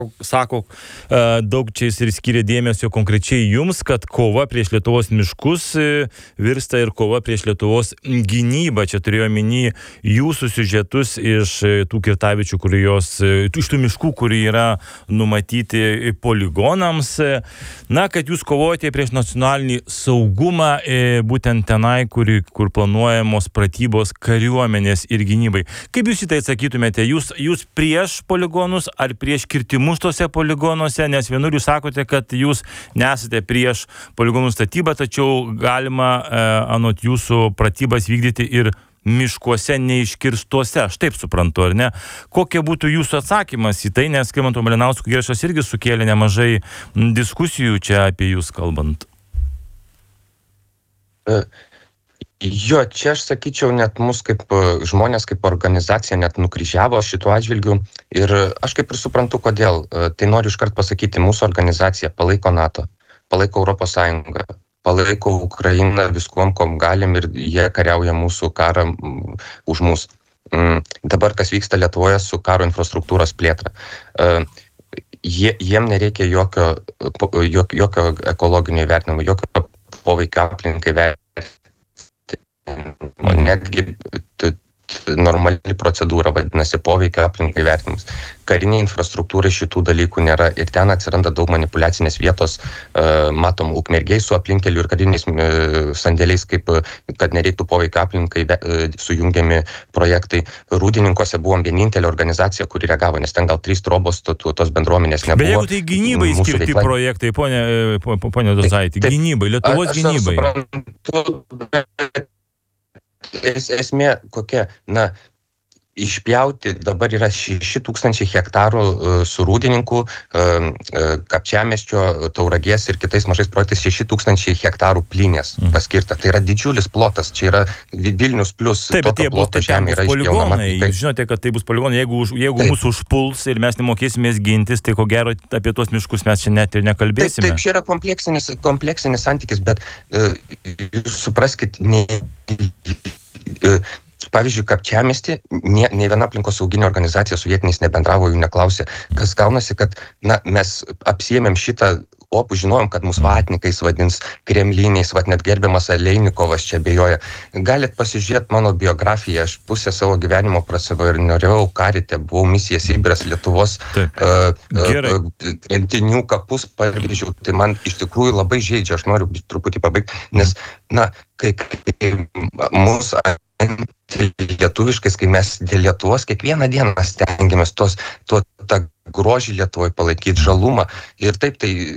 sako, daug čia jis ir skiria dėmesio konkrečiai jums, kad kova prieš Lietuvos miškus virsta ir kova prieš Lietuvos gynybą. Čia turėjo omeny jūsų siužetus iš tų kirtavičių, iš tų miškų, kurie yra numatyti poligonams. Na, kad jūs kovojate prieš nacionalinį saugumą, būtent tenai, kur planuojamos pratybos kariuomenės ir gynybai. Kaip jūs šitai atsakytumėte? Jūs prieš poligonus ar prieš kirtimus tose poligonuose, nes vienur jūs sakote, kad jūs nesate prieš poligonų statybą, tačiau galima anot jūsų pratybas vykdyti ir miškuose neiškirstuose. Aš taip suprantu, ar ne? Kokie būtų jūsų atsakymas į tai, nes Skirmanto Malinausko įrašas irgi sukėlė nemažai diskusijų čia apie jūs kalbant. Jo, čia aš sakyčiau, net mus kaip žmonės, kaip organizacija net nukryžiavo šituo atžvilgiu ir aš kaip ir suprantu, kodėl. Tai noriu iškart pasakyti, mūsų organizacija palaiko NATO, palaiko Europos Sąjungą, palaiko Ukrainą viskuom, kom galim ir jie kariauja mūsų karą už mus. Dabar kas vyksta Lietuvoje su karo infrastruktūros plėtra. Jiem nereikia jokio ekologinio įvertinimo, jokio poveikio aplinkai vertinimo. Netgi normali procedūra vadinasi poveikio aplinkai vertinimas. Kariniai infrastruktūrai šitų dalykų nėra ir ten atsiranda daug manipuliacinės vietos, matom Ukmergėj su aplinkeliu ir kariniais sandėliais, kad nereiktų poveikio aplinkai sujungiami projektai. Rūdininkuose buvom vienintelė organizacija, kuri reagavo, nes ten gal 3 trobos tos bendruomenės nebuvo. Bet jeigu tai gynybai skirti projektai, ponė Dozaitį, gynybai, Lietuvos gynybai. Esmė kokia, išpjauti dabar yra 6,000 hektarų su rūdininkų, Kapčiamiesčio, Tauragės ir kitais mažais projektais 6,000 hektarų plynės paskirta. Tai yra didžiulis plotas, čia yra Vilnius plus tokio ploto žemė yra išpjaunama. Jūs žinote, kad tai bus poligonai, jeigu mūsų užpuls ir mes nemokėsimės gintis, tai ko gero apie tuos miškus mes čia net ir nekalbėsime. Taip, čia yra kompleksinis santykis, bet jūs supraskit, pavyzdžiui, Kapčiamiestį, nei viena aplinkosauginė organizacija su vietiniais nebendravo, jų neklausė. Kas gaunasi, kad mes apsiėmėm šitą opų, žinojom, kad mus vatnikais vadins, kremliniais, net gerbiamas Aleinikovas čia abejoja. Galit pasižiūrėti mano biografiją, aš pusę savo gyvenimo prasavau ir norėjau karite, buvau misija Sibiras, Lietuvos tremtinių kapus pavyzdžių. Tai man iš tikrųjų labai žaidžia, aš noriu truputį pabaigti, nes, kai mūsų lietuviškais, kai mes dėl Lietuvos kiekvieną dieną stengiamės tą grožį Lietuvoje palaikyti, žalumą. Ir taip,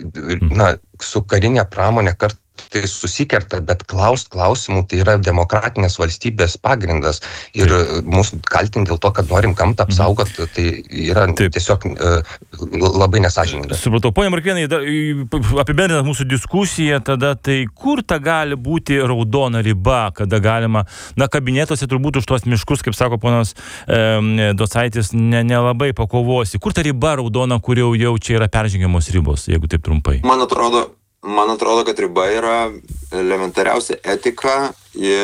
su karinė pramonė kartais susikerta, bet klausimų tai yra demokratinės valstybės pagrindas. Ir mūsų kaltinti dėl to, kad norim gamtą apsaugoti, tai yra tiesiog labai nesąžininga. Supratau. Pone Markvėnai, apibendrinant mūsų diskusiją, tada tai kur ta gali būti raudona riba, kada galima, kabinetuose turbūt už tuos miškus, kaip sako ponas Docaitis, nelabai pakovosi. Kur ta riba raudona, kur jau čia yra peržengiamos ribos, jeigu taip trumpai? Man atrodo, kad riba yra elementariausia etika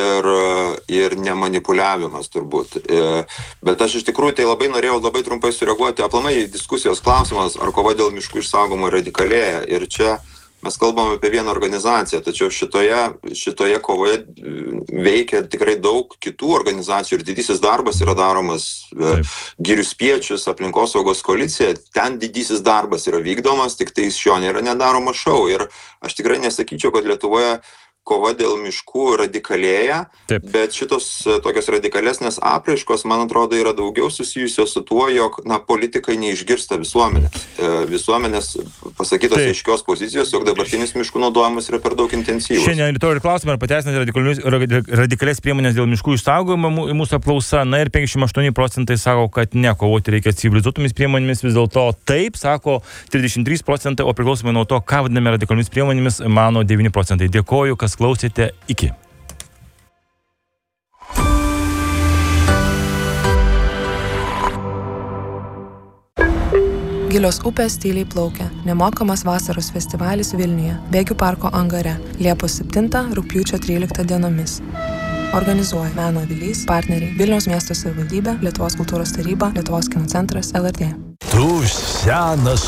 ir nemanipuliavimas turbūt. Bet aš iš tikrųjų tai norėjau labai trumpai sureaguoti. Aplamai diskusijos klausimas, ar kova dėl miškų išsaugojimo radikalėja. Ir čia mes kalbame apie vieną organizaciją, tačiau šitoje kovoje veikia tikrai daug kitų organizacijų ir didysis darbas yra daromas. Girių spiečius, aplinkosaugos koalicija, ten didysis darbas yra vykdomas, tik tai iš jo nėra nedaroma šou. Ir aš tikrai nesakyčiau, kad Lietuvoje kova dėl miškų radikalėja, bet šitos tokios radikalesnės apraiškos, man atrodo, yra daugiau susijusios su tuo, jog politikai neišgirsta visuomenės. Visuomenės pasakytos aiškios pozicijos, jog dabartinis miškų naudojimas yra per daug intensyvus. Šiandien rytoj ir klausimą, ar pateisinate radikalias priemonės dėl miškų išsaugojimo mūsų apklausa, ir 58% sako, kad ne, kovoti reikia civilizuotomis priemonėmis, vis dėlto taip, sako 33%, o priklausomai nuo to, ką vadiname radikaliomis priemonėmis, mano 9%. Dėkoju, kas klausėte, iki. Gilios upės tyliai plaukia. Nemokamas vasaros festivalis Vilniuje, Bėgių parko angare, Liepos 7, rugpjūčio 13 dienomis. Organizuoja Meno avilys, partneriai Vilniaus miesto savivaldybė, Lietuvos kultūros taryba, Lietuvos kino centras, LRT. Tu senas